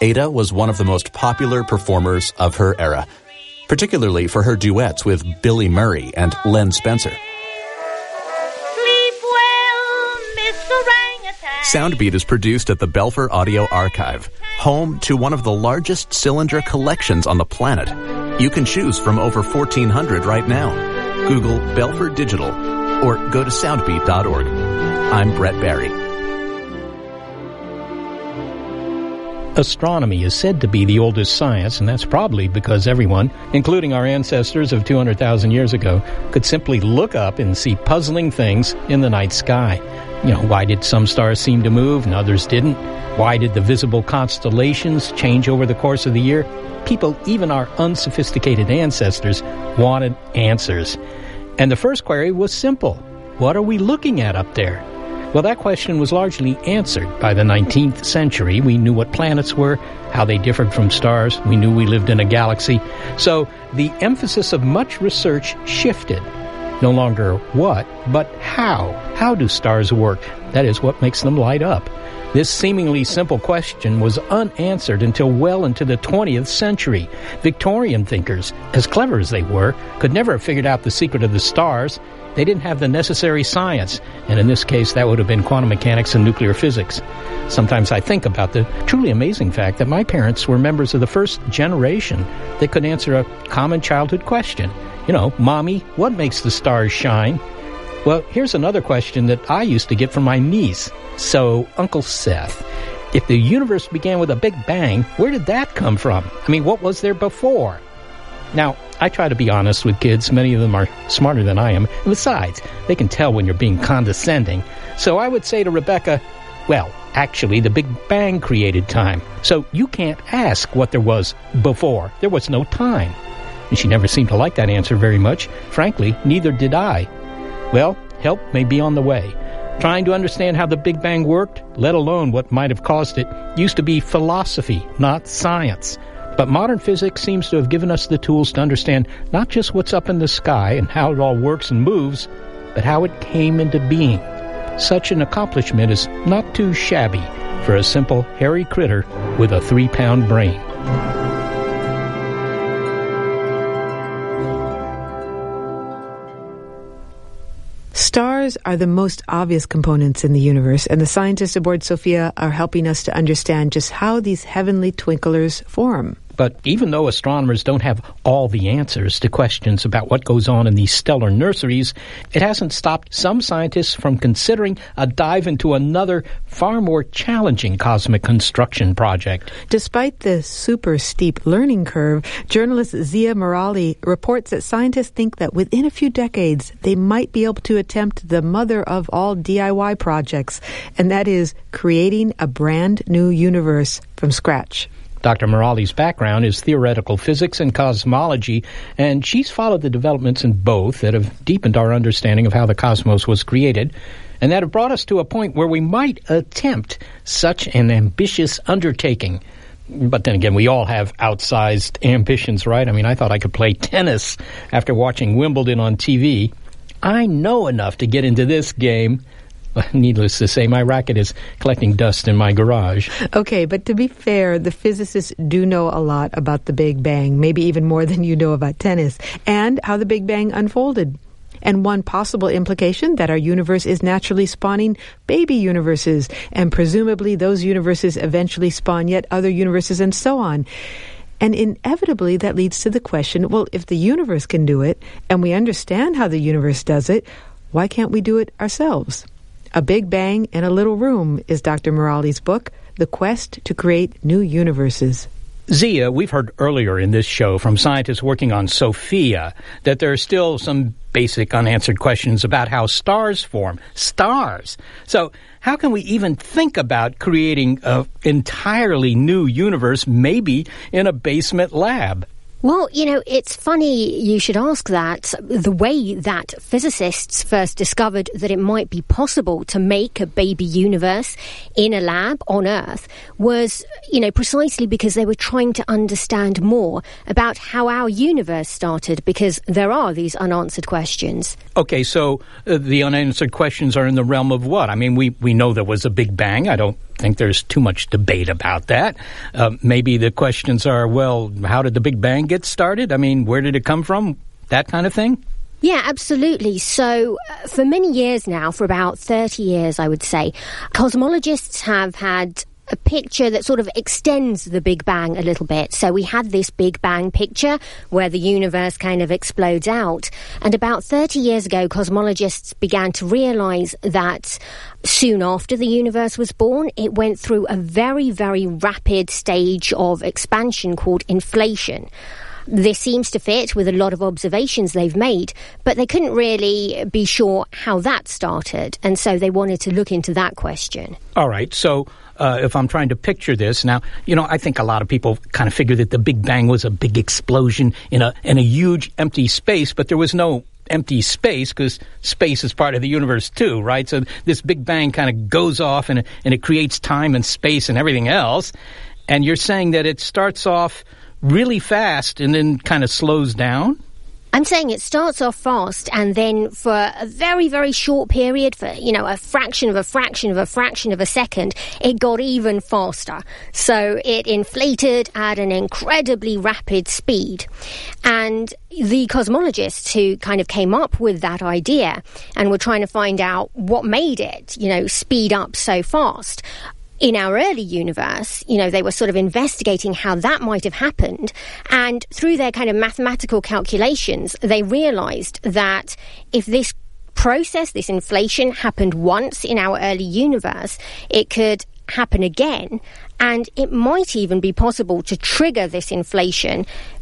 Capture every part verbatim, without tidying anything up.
Ada was one of the most popular performers of her era, particularly for her duets with Billy Murray and Len Spencer. Sleep well, Miss Orangutan. Soundbeat is produced at the Belfer Audio Archive, home to one of the largest cylinder collections on the planet. You can choose from over fourteen hundred right now. Google Belfer Digital or go to soundbeat dot org. I'm Brett Barry. Astronomy is said to be the oldest science, and that's probably because everyone, including our ancestors of two hundred thousand years ago, could simply look up and see puzzling things in the night sky. You know, why did some stars seem to move and others didn't? Why did the visible constellations change over the course of the year? People, even our unsophisticated ancestors, wanted answers. And the first query was simple. What are we looking at up there? Well, that question was largely answered by the nineteenth century. We knew what planets were, how they differed from stars. We knew we lived in a galaxy. So the emphasis of much research shifted. No longer what, but how. How do stars work? That is, what makes them light up. This seemingly simple question was unanswered until well into the twentieth century. Victorian thinkers, as clever as they were, could never have figured out the secret of the stars. They didn't have the necessary science, and in this case, that would have been quantum mechanics and nuclear physics. Sometimes I think about the truly amazing fact that my parents were members of the first generation that could answer a common childhood question. You know, Mommy, what makes the stars shine? Well, here's another question that I used to get from my niece. So, Uncle Seth, if the universe began with a big bang, where did that come from? I mean, what was there before? Now, I try to be honest with kids. Many of them are smarter than I am. And besides, they can tell when you're being condescending. So I would say to Rebecca, well, actually, the Big Bang created time. So you can't ask what there was before. There was no time. And she never seemed to like that answer very much. Frankly, neither did I. Well, help may be on the way. Trying to understand how the Big Bang worked, let alone what might have caused it, used to be philosophy, not science. But modern physics seems to have given us the tools to understand not just what's up in the sky and how it all works and moves, but how it came into being. Such an accomplishment is not too shabby for a simple hairy critter with a three-pound brain. Stars are the most obvious components in the universe, and the scientists aboard Sophia are helping us to understand just how these heavenly twinklers form. But even though astronomers don't have all the answers to questions about what goes on in these stellar nurseries, it hasn't stopped some scientists from considering a dive into another, far more challenging cosmic construction project. Despite the super steep learning curve, journalist Zia Morali reports that scientists think that within a few decades, they might be able to attempt the mother of all D I Y projects, and that is creating a brand new universe from scratch. Doctor Morali's background is theoretical physics and cosmology, and she's followed the developments in both that have deepened our understanding of how the cosmos was created, and that have brought us to a point where we might attempt such an ambitious undertaking. But then again, we all have outsized ambitions, right? I mean, I thought I could play tennis after watching Wimbledon on T V. I know enough to get into this game. Needless to say, my racket is collecting dust in my garage. Okay, but to be fair, the physicists do know a lot about the Big Bang, maybe even more than you know about tennis, and how the Big Bang unfolded. And one possible implication that our universe is naturally spawning baby universes, and presumably those universes eventually spawn yet other universes and so on. And inevitably that leads to the question, well, if the universe can do it, and we understand how the universe does it, why can't we do it ourselves? A Big Bang in a Little Room is Doctor Morali's book, The Quest to Create New Universes. Zia, we've heard earlier in this show from scientists working on Sophia that there are still some basic unanswered questions about how stars form. Stars! So how can we even think about creating an entirely new universe, maybe in a basement lab? Well, you know, it's funny you should ask that. The way that physicists first discovered that it might be possible to make a baby universe in a lab on Earth was, you know, precisely because they were trying to understand more about how our universe started, because there are these unanswered questions. Okay, so uh, the unanswered questions are in the realm of what? I mean, we, we know there was a Big Bang. I don't think there's too much debate about that. Uh, maybe the questions are, well, how did the Big Bang get started? I mean, where did it come from? That kind of thing? Yeah, absolutely. So uh, for many years now, for about thirty years, I would say, cosmologists have had a picture that sort of extends the Big Bang a little bit. So we had this Big Bang picture where the universe kind of explodes out. And about thirty years ago, cosmologists began to realize that soon after the universe was born, it went through a very, very rapid stage of expansion called inflation. This seems to fit with a lot of observations they've made, but they couldn't really be sure how that started, and so they wanted to look into that question. All right, so uh, if I'm trying to picture this, now, you know, I think a lot of people kind of figure that the Big Bang was a big explosion in a in a huge empty space, but there was no empty space because space is part of the universe too, right? So this Big Bang kind of goes off and, and it creates time and space and everything else, and you're saying that it starts off really fast and then kind of slows down? I'm saying it starts off fast and then for a very, very short period, for, you know, a fraction of a fraction of a fraction of a second, it got even faster. So it inflated at an incredibly rapid speed. And the cosmologists who kind of came up with that idea and were trying to find out what made it, you know, speed up so fast, in our early universe, you know, they were sort of investigating how that might have happened. And through their kind of mathematical calculations, they realized that if this process, this inflation, happened once in our early universe, it could happen again. And it might even be possible to trigger this inflation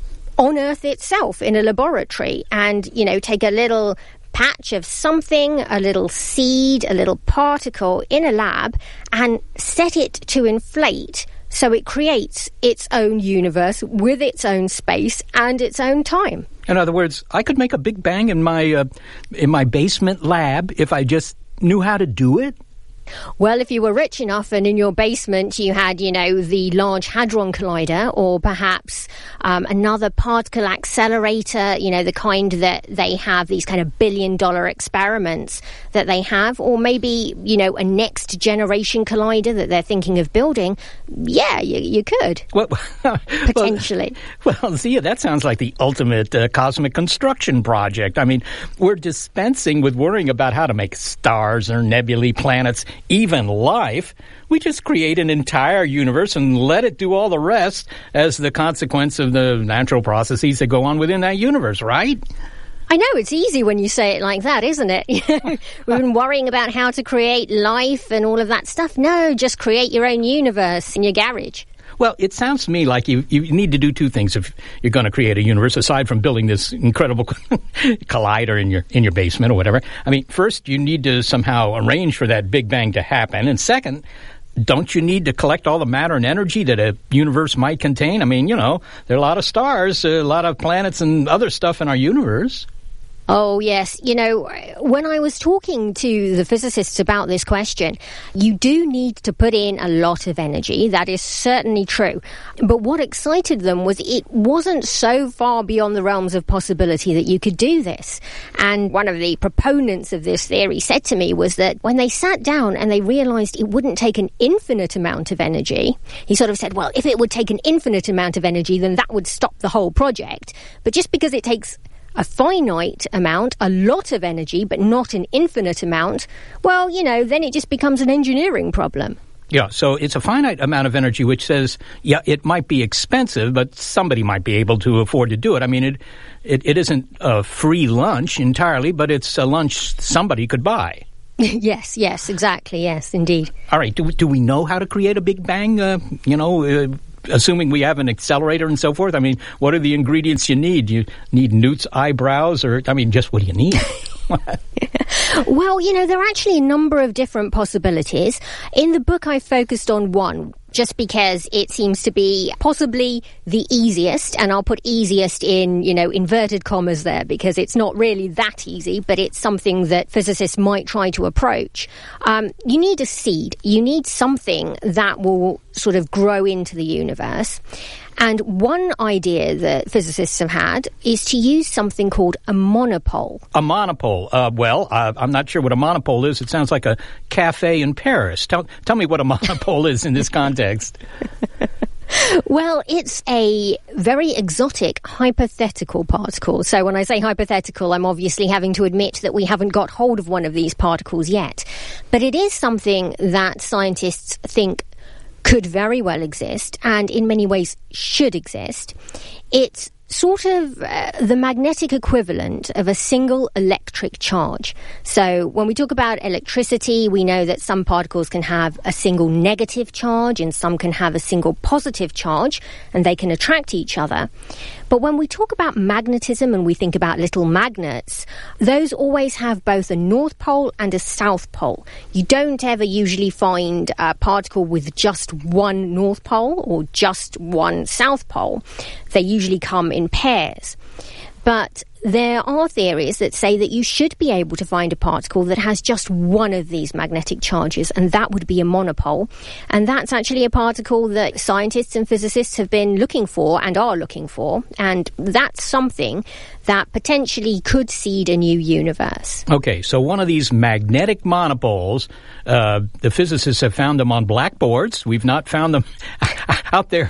on Earth itself in a laboratory and, you know, take a little patch of something, a little seed, a little particle in a lab and set it to inflate so it creates its own universe with its own space and its own time. In other words, I could make a Big Bang in my uh, in my basement lab if I just knew how to do it? Well, if you were rich enough and in your basement you had, you know, the Large Hadron Collider or perhaps um, another particle accelerator, you know, the kind that they have, these kind of billion dollar experiments that they have, or maybe, you know, a next generation collider that they're thinking of building, yeah, you, you could. Well, potentially. Well, well, see, that sounds like the ultimate uh, cosmic construction project. I mean, we're dispensing with worrying about how to make stars or nebulae, planets, even life. We just create an entire universe and let it do all the rest as the consequence of the natural processes that go on within that universe, right? I know, it's easy when you say it like that, isn't it? We've been worrying about how to create life and all of that stuff. No, just create your own universe in your garage. Well, it sounds to me like you, you need to do two things if you're going to create a universe, aside from building this incredible collider in your in your basement or whatever. I mean, first, you need to somehow arrange for that Big Bang to happen. And second, don't you need to collect all the matter and energy that a universe might contain? I mean, you know, there are a lot of stars, a lot of planets and other stuff in our universe. Oh, yes. You know, when I was talking to the physicists about this question, you do need to put in a lot of energy. That is certainly true. But what excited them was it wasn't so far beyond the realms of possibility that you could do this. And one of the proponents of this theory said to me was that when they sat down and they realized it wouldn't take an infinite amount of energy, he sort of said, well, if it would take an infinite amount of energy, then that would stop the whole project. But just because it takes a finite amount, a lot of energy, but not an infinite amount, well, you know, then it just becomes an engineering problem. Yeah, so it's a finite amount of energy, which says, yeah, it might be expensive, but somebody might be able to afford to do it. I mean, it it, it isn't a free lunch entirely, but it's a lunch somebody could buy. Yes, yes, exactly, yes, indeed. All right, do, do we know how to create a Big Bang, uh, you know, uh, assuming we have an accelerator and so forth? I mean, what are the ingredients you need? You need Newt's eyebrows, or, I mean, just what do you need? Well, you know, there are actually a number of different possibilities. In the book, I focused on one, just because it seems to be possibly the easiest, and I'll put easiest in, you know, inverted commas there, because it's not really that easy, but it's something that physicists might try to approach. Um, you need a seed. You need something that will sort of grow into the universe. And one idea that physicists have had is to use something called a monopole. A monopole. Uh, well, uh, I'm not sure what a monopole is. It sounds like a cafe in Paris. Tell, tell me what a monopole is in this context. Well, it's a very exotic hypothetical particle. So when I say hypothetical, I'm obviously having to admit that we haven't got hold of one of these particles yet. But it is something that scientists think could very well exist, and in many ways should exist. It's sort of uh, the magnetic equivalent of a single electric charge. So when we talk about electricity, we know that some particles can have a single negative charge and some can have a single positive charge, and they can attract each other. But when we talk about magnetism and we think about little magnets, those always have both a north pole and a south pole. You don't ever usually find a particle with just one north pole or just one south pole. They usually come in pairs. But there are theories that say that you should be able to find a particle that has just one of these magnetic charges, and that would be a monopole. And that's actually a particle that scientists and physicists have been looking for and are looking for, and that's something that potentially could seed a new universe. Okay, so one of these magnetic monopoles, uh, the physicists have found them on blackboards. We've not found them out there,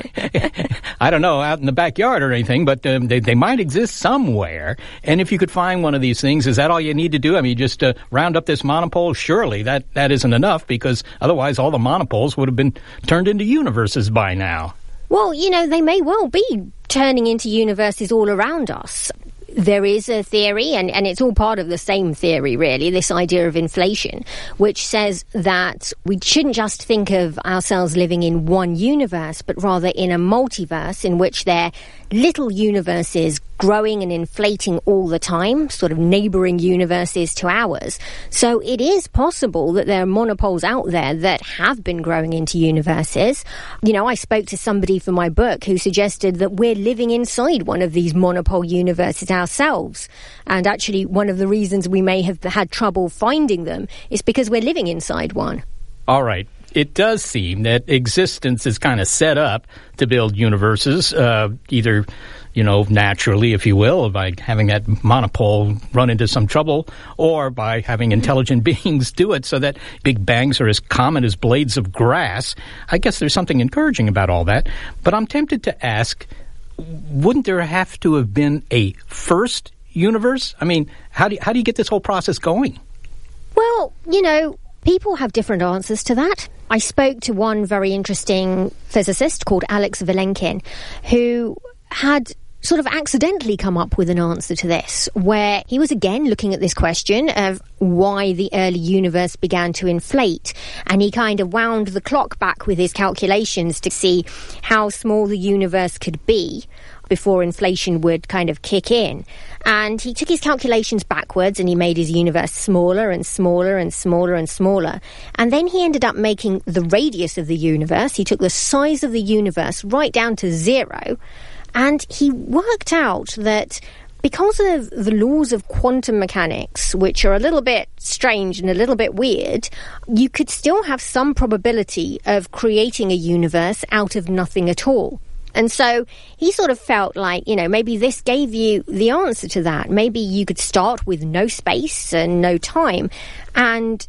I don't know, out in the backyard or anything, but um, they, they might exist somewhere. And if you could find one of these things, is that all you need to do? I mean, just uh, round up this monopole? Surely that, that isn't enough, because otherwise all the monopoles would have been turned into universes by now. Well, you know, they may well be turning into universes all around us. There is a theory, and, and it's all part of the same theory, really, this idea of inflation, which says that we shouldn't just think of ourselves living in one universe, but rather in a multiverse in which there are little universes growing and inflating all the time, sort of neighbouring universes to ours. So it is possible that there are monopoles out there that have been growing into universes. You know, I spoke to somebody for my book who suggested that we're living inside one of these monopole universes ourselves. And actually, one of the reasons we may have had trouble finding them is because we're living inside one. All right. It does seem that existence is kind of set up to build universes, uh, either, you know, naturally, if you will, by having that monopole run into some trouble, or by having intelligent beings do it so that big bangs are as common as blades of grass. I guess there's something encouraging about all that. But I'm tempted to ask, wouldn't there have to have been a first universe? I mean, how do you, how do you get this whole process going? Well, you know, people have different answers to that. I spoke to one very interesting physicist called Alex Vilenkin, who had sort of accidentally come up with an answer to this, where he was again looking at this question of why the early universe began to inflate, and he kind of wound the clock back with his calculations to see how small the universe could be before inflation would kind of kick in. And he took his calculations backwards and he made his universe smaller and smaller and smaller and smaller. And then he ended up making the radius of the universe. He took the size of the universe right down to zero. And he worked out that because of the laws of quantum mechanics, which are a little bit strange and a little bit weird, you could still have some probability of creating a universe out of nothing at all. And so he sort of felt like, you know, maybe this gave you the answer to that. Maybe you could start with no space and no time, and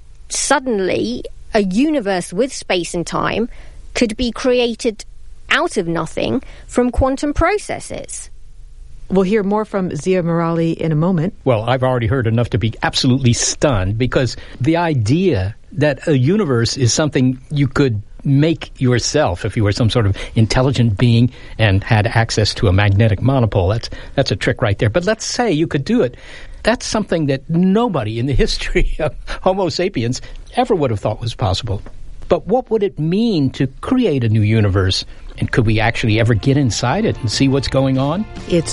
suddenly a universe with space and time could be created out of nothing from quantum processes. We'll hear more from Zia Murali in a moment. Well, I've already heard enough to be absolutely stunned, because the idea that a universe is something you could make yourself if you were some sort of intelligent being and had access to a magnetic monopole, that's that's a trick right there. But let's say you could do it. That's something that nobody in the history of Homo sapiens ever would have thought was possible. But what would it mean to create a new universe? And could we actually ever get inside it and see what's going on? It's